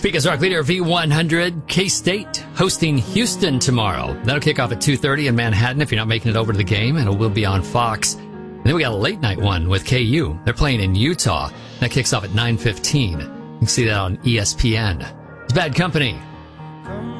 Topeka's Rock Leader V100, K-State hosting Houston tomorrow. That'll kick off at 2:30 in Manhattan if you're not making it over to the game, and it will be on Fox. And then we got a late night one with KU. They're playing in Utah. That kicks off at 9:15. You can see that on ESPN. It's Bad Company